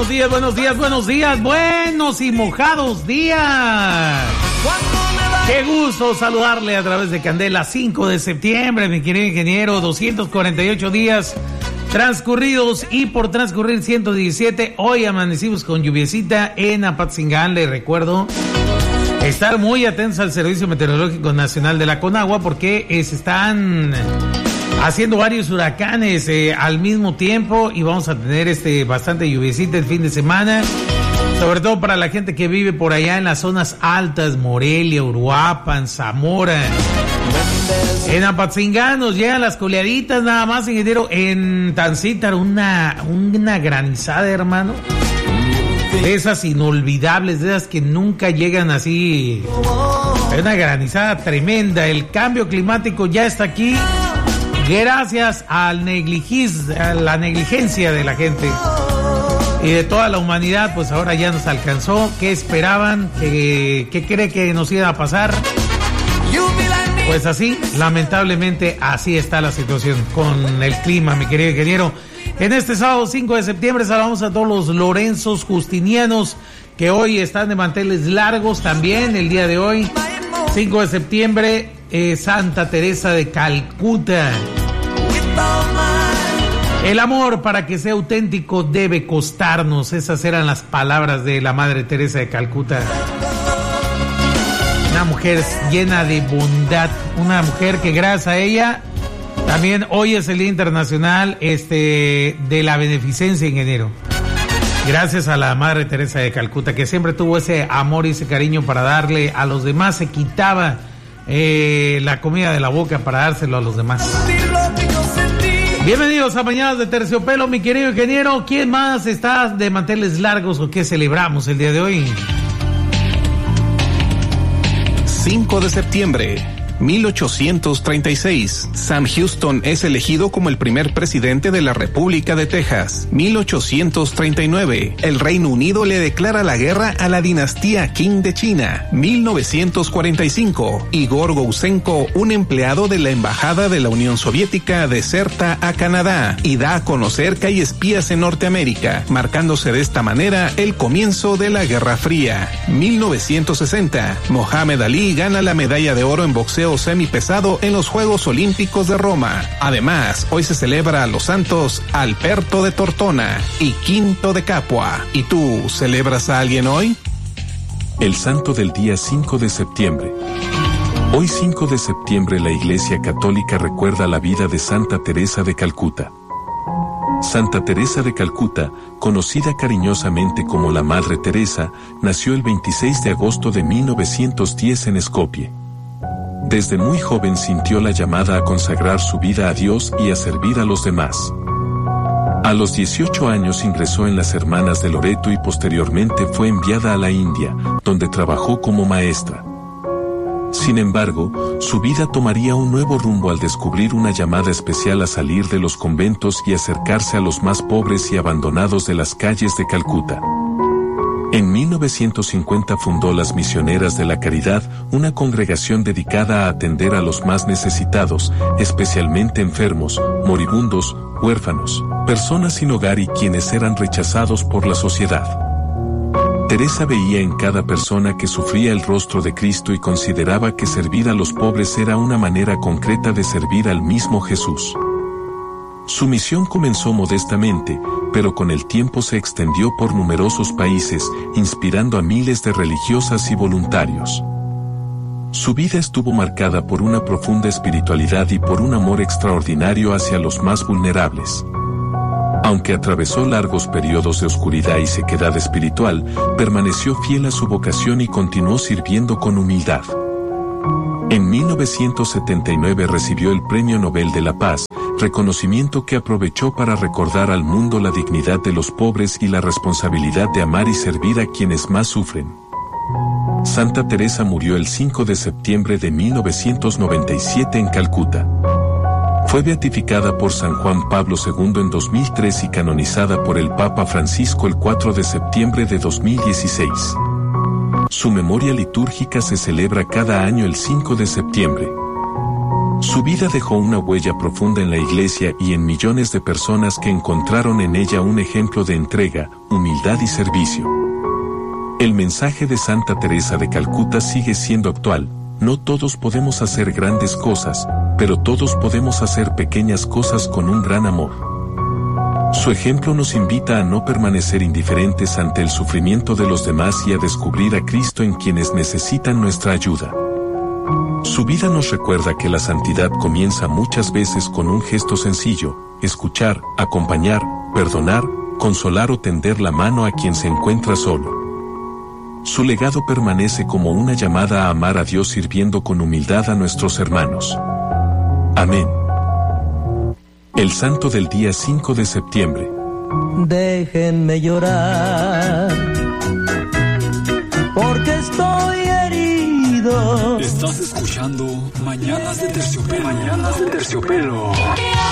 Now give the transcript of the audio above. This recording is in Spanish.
buenos y mojados días. Qué gusto saludarle a través de Candela, 5 de septiembre, mi querido ingeniero. 248 días transcurridos y por transcurrir 117. Hoy amanecimos con lluviecita en Apatzingán. Les recuerdo estar muy atentos al Servicio Meteorológico Nacional de la Conagua porque se están haciendo varios huracanes al mismo tiempo y vamos a tener bastante lluviecita el fin de semana, sobre todo para la gente que vive por allá en las zonas altas, Morelia, Uruapan, Zamora. En Apatzingán nos llegan las coleaditas nada más, ingeniero. En Tancítar una granizada, hermano, de esas inolvidables, de esas que nunca llegan así. Es una granizada tremenda. El cambio climático ya está aquí, gracias a la negligencia de la gente y de toda la humanidad. Pues ahora ya nos alcanzó. ¿Qué esperaban? ¿Qué cree que nos iba a pasar? Pues así, lamentablemente, así está la situación con el clima, mi querido ingeniero. En este sábado 5 de septiembre saludamos a todos los Lorenzos Justinianos que hoy están de manteles largos también el día de hoy. 5 de septiembre, Santa Teresa de Calcuta. El amor, para que sea auténtico, debe costarnos. Esas eran las palabras de la Madre Teresa de Calcuta. Una mujer llena de bondad, una mujer que gracias a ella, también hoy es el Día Internacional de la Beneficencia, ingeniero. Gracias a la Madre Teresa de Calcuta, que siempre tuvo ese amor y ese cariño para darle a los demás, se quitaba la comida de la boca para dárselo a los demás. Bienvenidos a Mañanas de Terciopelo, mi querido ingeniero. ¿Quién más está de manteles largos o qué celebramos el día de hoy? 5 de septiembre, 1836. Sam Houston es elegido como el primer presidente de la República de Texas. 1839. El Reino Unido le declara la guerra a la dinastía Qing de China. 1945. Igor Gousenko, un empleado de la Embajada de la Unión Soviética, deserta a Canadá y da a conocer que hay espías en Norteamérica, marcándose de esta manera el comienzo de la Guerra Fría. 1960. Mohamed Ali gana la medalla de oro en boxeo semipesado en los Juegos Olímpicos de Roma. Además, hoy se celebra a los santos Alberto de Tortona y Quinto de Capua. ¿Y tú celebras a alguien hoy? El santo del día 5 de septiembre. Hoy 5 de septiembre la Iglesia Católica recuerda la vida de Santa Teresa de Calcuta. Santa Teresa de Calcuta, conocida cariñosamente como la Madre Teresa, nació el 26 de agosto de 1910 en Skopje. Desde muy joven sintió la llamada a consagrar su vida a Dios y a servir a los demás. A los 18 años ingresó en las Hermanas de Loreto y posteriormente fue enviada a la India, donde trabajó como maestra. Sin embargo, su vida tomaría un nuevo rumbo al descubrir una llamada especial a salir de los conventos y acercarse a los más pobres y abandonados de las calles de Calcuta. En 1950 fundó las Misioneras de la Caridad, una congregación dedicada a atender a los más necesitados, especialmente enfermos, moribundos, huérfanos, personas sin hogar y quienes eran rechazados por la sociedad. Teresa veía en cada persona que sufría el rostro de Cristo y consideraba que servir a los pobres era una manera concreta de servir al mismo Jesús. Su misión comenzó modestamente, pero con el tiempo se extendió por numerosos países, inspirando a miles de religiosas y voluntarios. Su vida estuvo marcada por una profunda espiritualidad y por un amor extraordinario hacia los más vulnerables. Aunque atravesó largos periodos de oscuridad y sequedad espiritual, permaneció fiel a su vocación y continuó sirviendo con humildad. En 1979 recibió el Premio Nobel de la Paz, reconocimiento que aprovechó para recordar al mundo la dignidad de los pobres y la responsabilidad de amar y servir a quienes más sufren. Santa Teresa murió el 5 de septiembre de 1997 en Calcuta. Fue beatificada por San Juan Pablo II en 2003 y canonizada por el Papa Francisco el 4 de septiembre de 2016. Su memoria litúrgica se celebra cada año el 5 de septiembre. Su vida dejó una huella profunda en la Iglesia y en millones de personas que encontraron en ella un ejemplo de entrega, humildad y servicio. El mensaje de Santa Teresa de Calcuta sigue siendo actual. No todos podemos hacer grandes cosas, pero todos podemos hacer pequeñas cosas con un gran amor. Su ejemplo nos invita a no permanecer indiferentes ante el sufrimiento de los demás y a descubrir a Cristo en quienes necesitan nuestra ayuda. Su vida nos recuerda que la santidad comienza muchas veces con un gesto sencillo: escuchar, acompañar, perdonar, consolar o tender la mano a quien se encuentra solo. Su legado permanece como una llamada a amar a Dios sirviendo con humildad a nuestros hermanos. Amén. El santo del día 5 de septiembre. Déjenme llorar, porque estoy herido. Estás escuchando Mañanas de Terciopelo. Mañanas de Terciopelo.